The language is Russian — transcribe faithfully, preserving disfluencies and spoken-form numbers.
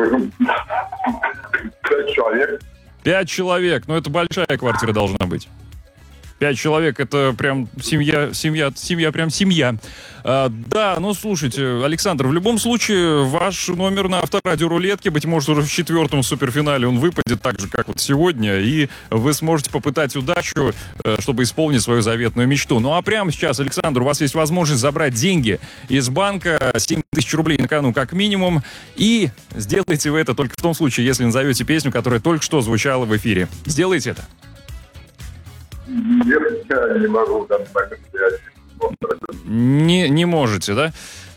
Пять человек. Пять человек. Ну, это большая квартира должна быть. Пять человек — это прям семья, семья, семья, прям семья. А, да, ну, слушайте, Александр, в любом случае, ваш номер на авторадиорулетке, быть может, уже в четвертом суперфинале он выпадет так же, как вот сегодня, и вы сможете попытать удачу, чтобы исполнить свою заветную мечту. Ну, а прямо сейчас, Александр, у вас есть возможность забрать деньги из банка, семь тысяч рублей на кону как минимум, и сделайте вы это только в том случае, если назовете песню, которая только что звучала в эфире. Сделайте это. Нет, я не могу в данный момент взять. Не, не можете, да?